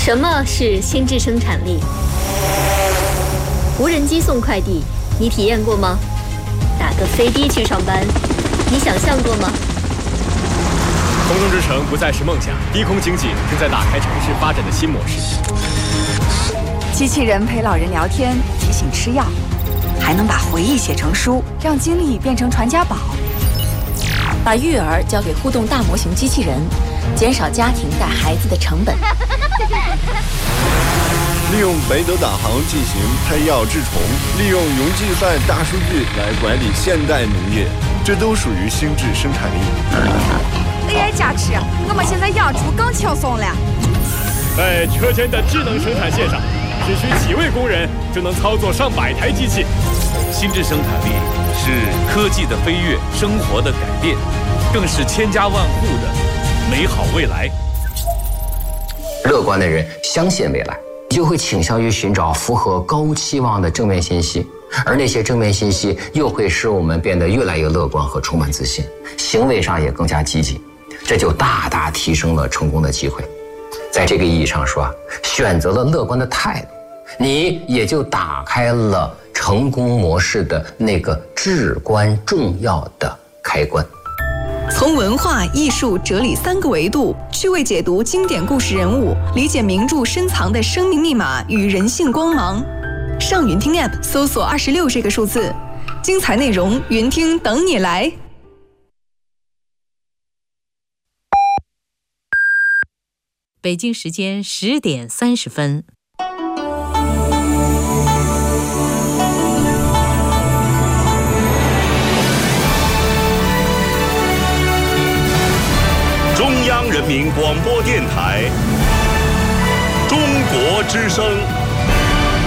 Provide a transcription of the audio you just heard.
什么是心智生产力？无人机送快递，你体验过吗？打个飞的去上班，你想象过吗？ 空中之城不再是梦想，低空经济正在打开城市发展的新模式。 机器人陪老人聊天，提醒吃药，还能把回忆写成书，让经历变成传家宝。 把育儿交给互动大模型机器人，减少家庭带孩子的成本。 利用北斗导航进行配药治虫，利用云计算大数据来管理现代农业，这都属于心智生产力。 AI 加持，我们现在养猪更轻松了。 在车间的智能生产线上，只需几位工人就能操作上百台机器。 心智生产力是科技的飞跃，生活的改变，更是千家万户的美好未来。 乐观的人相信未来，就会倾向于寻找符合高期望的正面信息，而那些正面信息又会使我们变得越来越乐观和充满自信，行为上也更加积极，这就大大提升了成功的机会。在这个意义上说，选择了乐观的态度，你也就打开了成功模式的那个至关重要的开关。 从文化、艺术、哲理3个维度趣味解读经典故事人物，理解名著深藏的生命密码与人性光芒。上云听 App 搜索26这个数字，精彩内容云听等你来。 北京时间10点30分。 中央人民广播电台，中国之声。